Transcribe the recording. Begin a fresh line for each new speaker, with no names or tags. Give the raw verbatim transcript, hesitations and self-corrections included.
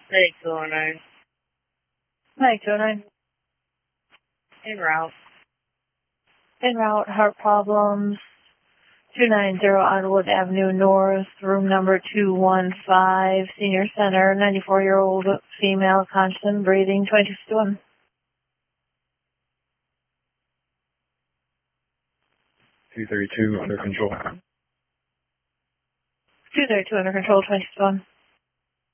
Hey, two oh nine.
Hi, two oh nine.
En route.
En route, heart problems. two ninety Ottawood Avenue North, room number two one five, Senior Center, ninety-four-year-old female, constant, breathing, twenty fifty-one.
two thirty-two under control.
two thirty-two under control, twenty fifty-one.